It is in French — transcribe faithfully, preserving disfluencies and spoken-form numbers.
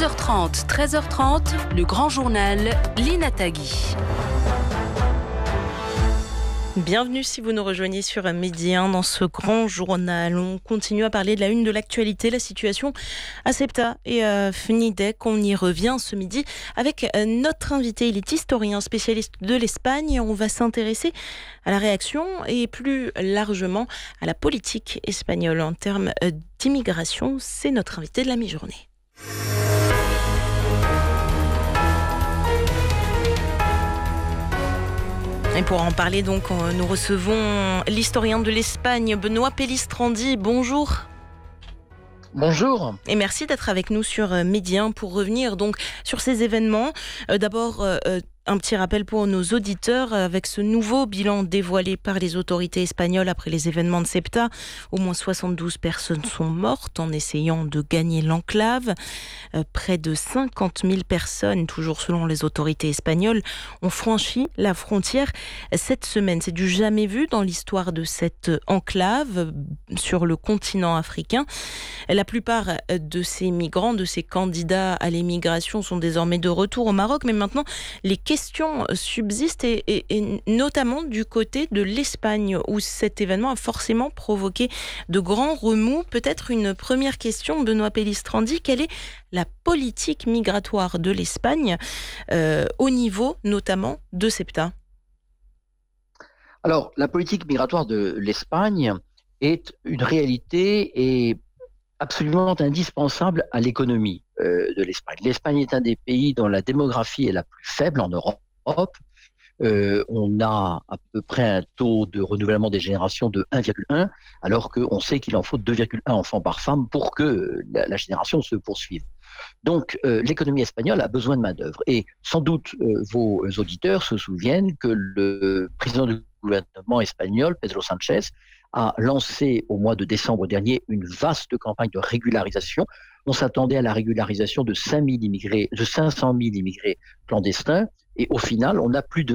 douze heures trente, treize heures trente, le grand journal, Lina Tagui. Bienvenue si vous nous rejoignez sur Midi un dans ce grand journal. On continue à parler de la une de l'actualité, la situation à Ceuta et à Fnidec. On y revient ce midi avec notre invité. Il est historien spécialiste de l'Espagne. On va s'intéresser à la réaction et plus largement à la politique espagnole en termes d'immigration. C'est notre invité de la mi-journée. Et pour en parler, donc, nous recevons l'historien de l'Espagne, Benoît Pellistrandi. Bonjour. Bonjour. Et merci d'être avec nous sur Midi un pour revenir donc sur ces événements. Euh, d'abord, euh, un petit rappel pour nos auditeurs avec ce nouveau bilan dévoilé par les autorités espagnoles après les événements de Ceuta. Au moins soixante-douze personnes sont mortes en essayant de gagner l'enclave. Euh, près de cinquante mille personnes, toujours selon les autorités espagnoles, ont franchi la frontière cette semaine. C'est du jamais vu dans l'histoire de cette enclave sur le continent africain. La plupart de ces migrants, de ces candidats à l'émigration sont désormais de retour au Maroc, mais maintenant les questions subsistent et, et, et notamment du côté de l'Espagne où cet événement a forcément provoqué de grands remous. Peut-être une première question, Benoît Pellistrandi, quelle est la politique migratoire de l'Espagne euh, au niveau notamment de Ceuta? Alors, la politique migratoire de l'Espagne est une réalité et absolument indispensable à l'économie euh, de l'Espagne. L'Espagne est un des pays dont la démographie est la plus faible en Europe. Euh, on a à peu près un taux de renouvellement des générations de un virgule un, alors qu'on sait qu'il en faut deux virgule un enfants par femme pour que la, la génération se poursuive. Donc, euh, l'économie espagnole a besoin de main-d'œuvre. Et sans doute, euh, vos auditeurs se souviennent que le président du gouvernement espagnol, Pedro Sánchez, a lancé au mois de décembre dernier une vaste campagne de régularisation. On s'attendait à la régularisation de cinq mille immigrés, de cinq cent mille immigrés clandestins. Et au final, on a plus de